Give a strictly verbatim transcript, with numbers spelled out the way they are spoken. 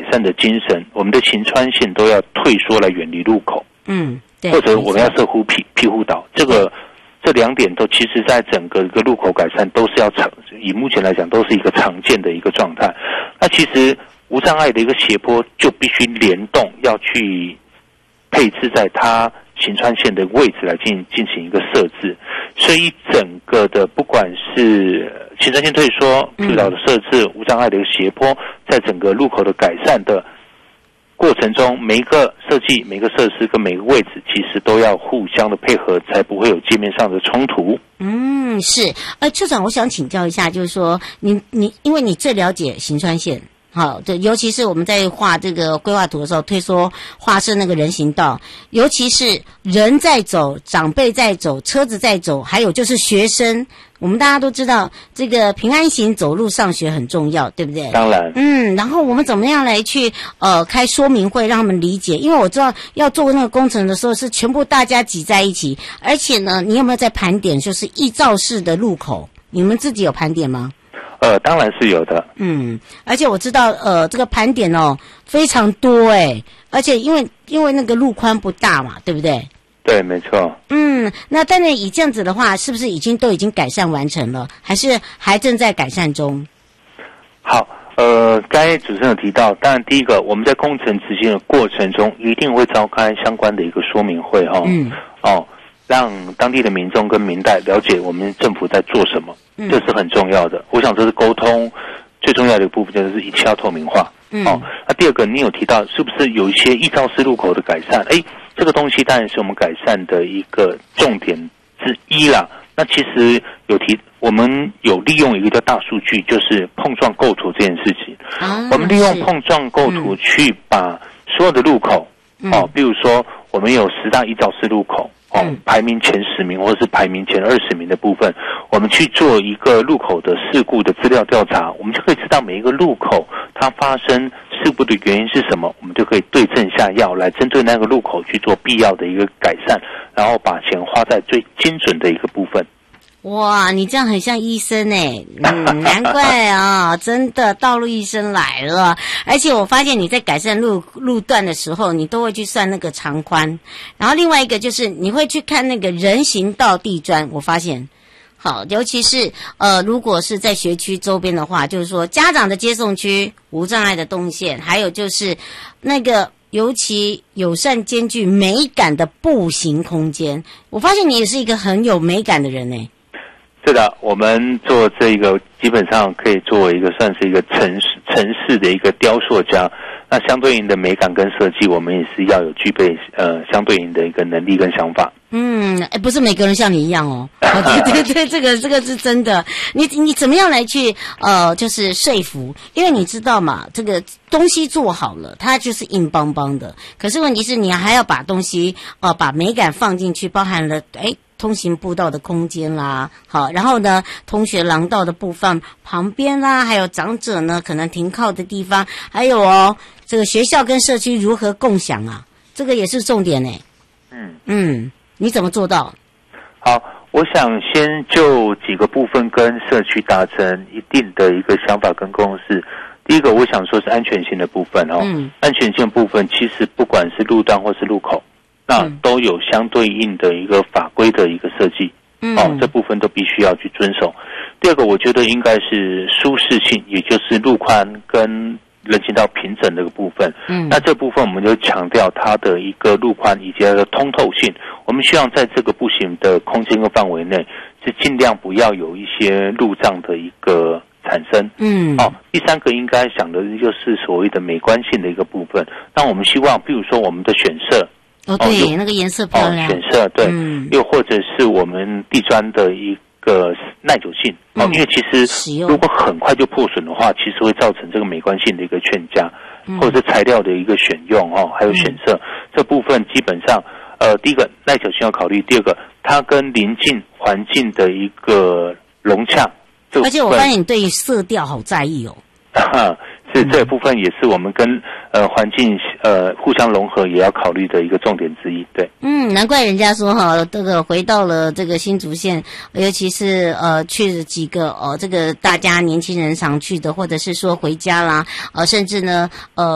善的精神，我们的行穿线都要退缩来远离路口。 嗯，对。 或者我们要设护庇庇护岛，这个这两点都其实在整个一个路口改善都是要常，以目前来讲都是一个常见的一个状态。那其实无障碍的一个斜坡就必须联动，要去配置在它行穿线的位置来进进行一个设置。所以整个的不管是行穿线退缩、庇护岛的设置、无障碍的一个斜坡，在整个路口的改善的过程中，每一个设计、每个设施跟每个位置，其实都要互相的配合，才不会有界面上的冲突。 嗯，是。呃，处长，我想请教一下，就是说，你你，因为你最了解行穿线。好，对，尤其是我们在画这个规划图的时候，推说画设那个人行道，尤其是人在走，长辈在走，车子在走，还有就是学生，我们大家都知道这个平安行走路上学很重要，对不对？ 当然。 嗯，然后我们怎么样来去呃开说明会让他们理解？因为我知道要做那个工程的时候是全部大家挤在一起，而且呢，你有没有在盘点就是依照式的路口？你们自己有盘点吗？ 呃，当然是有的。 嗯，而且我知道，呃，这个盘点哦非常多诶，而且因为因为那个路宽不大嘛，对不对？ 对，没错。 嗯，那但是以这样子的话，是不是已经都已经改善完成了，还是还正在改善中？ 好，呃，刚才主持人有提到，当然第一个，我们在工程执行的过程中，一定会召开相关的一个说明会哈、哦。嗯。哦。让当地的民众跟民代了解我们政府在做什么，嗯、这是很重要的。我想这是沟通最重要的一个部分，就是一切要透明化。嗯，哦，那第二个，你有提到是不是有一些依照式路口的改善？哎，这个东西当然是我们改善的一个重点之一啦。那其实有提，我们有利用一个叫大数据，就是碰撞构图这件事情。啊、我们利用碰撞构图去把所有的路口，嗯、哦，比如说我们有十大依照式路口。哦，排名前十名或者是排名前二十名的部分，我们去做一个路口的事故的资料调查，我们就可以知道每一个路口它发生事故的原因是什么，我们就可以对症下药，来针对那个路口去做必要的一个改善，然后把钱花在最精准的一个部分。 哇，你这样很像医生诶，嗯，难怪啊，真的道路医生来了。而且我发现你在改善路路段的时候，你都会去算那个长宽，然后另外一个就是你会去看那个人行道地砖，我发现。好，尤其是呃，如果是在学区周边的话，就是说家长的接送区、无障碍的动线，还有就是那个尤其友善兼具美感的步行空间。我发现你也是一个很有美感的人诶。 是的，我们做这个基本上可以作为一个算是一个城市城市的一个雕塑家。那相对应的美感跟设计，我们也是要有具备呃相对应的一个能力跟想法。 嗯，哎，不是每个人像你一样哦。对对对，这个这个是真的。你你怎么样来去呃，就是说服？因为你知道嘛，这个东西做好了，它就是硬邦邦的。可是问题是你还要把东西呃，把美感放进去，包含了哎。通行步道的空间啦，好，然后呢，通学廊道的部分旁边啦，还有长者呢可能停靠的地方，还有哦，这个学校跟社区如何共享啊，这个也是重点呢。嗯嗯，你怎么做到？ 好，我想先就几个部分跟社区达成一定的一个想法跟共识。第一个，我想说是安全性的部分哦，嗯，安全性的部分其实不管是路段或是路口。那都有相对应的一个法规的一个设计，嗯，哦，这部分都必须要去遵守。第二个，我觉得应该是舒适性，也就是路宽跟人行道平整这个部分。嗯，那这部分我们就强调它的一个路宽以及它的通透性。我们希望在这个步行的空间跟范围内，是尽量不要有一些路障的一个产生。嗯，哦，第三个应该想的就是所谓的美观性的一个部分。那我们希望，比如说我们的选色。 哦，对，那个颜色漂亮。 哦，选色对，嗯，又或者是我们地砖的一个耐久性，嗯，哦，因为其实如果很快就破损的话，其实会造成这个美观性的一个欠佳，嗯，或者是材料的一个选用哦，还有选色，嗯，这部分基本上，呃，第一个耐久性要考虑，第二个它跟邻近环境的一个融洽。 而且我发现你对色调好在意哦。 是这部分也是我们跟呃环境呃互相融合也要考虑的一个重点之一，对。 嗯，难怪人家说哈，这个回到了这个新竹县，尤其是呃去了几个呃这个大家年轻人常去的，或者是说回家啦，呃甚至呢呃。